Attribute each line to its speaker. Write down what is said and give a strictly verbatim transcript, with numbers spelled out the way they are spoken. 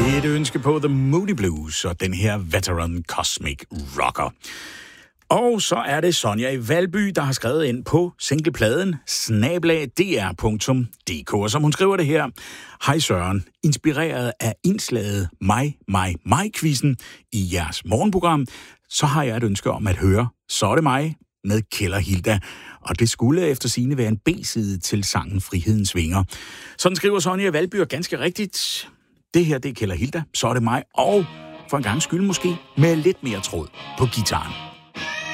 Speaker 1: Et ønske på The Moody Blues og den her Veteran Cosmic Rocker. Og så er det Sonja i Valby, der har skrevet ind på singlepladen snabel-a d r punktum d k. Og som hun skriver det her: Hej Søren, inspireret af indslaget mig, mig, mig-quizzen i jeres morgenprogram, så har jeg et ønske om at høre Så er det mig med Keller Hilda. Og det skulle efter sigende være en B-side til sangen Frihedens Vinger. Sådan skriver Sonja i Valby, og ganske rigtigt. Det her, det er Keller Hilda, Så er det mig, og for en gang skyld måske med lidt mere tråd på gitaren.